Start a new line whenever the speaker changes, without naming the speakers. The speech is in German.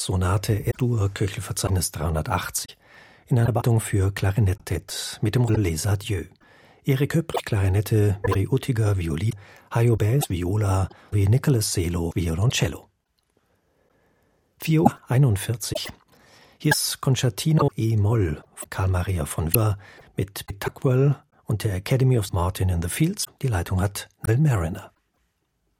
Sonate E-Dur Köchelverzeichnis 380 in einer Bearbeitung für Klarinett mit dem Les Adieux. Erik Höpprich Klarinette, Mary Uttiger Violine, Hajo Baez Viola wie Nicholas Selo Violoncello. 4:41. Hier ist Concertino E-Moll von Karl Maria von Weber mit Tuckwell und der Academy of Martin in the Fields. Die Leitung hat Neil Mariner.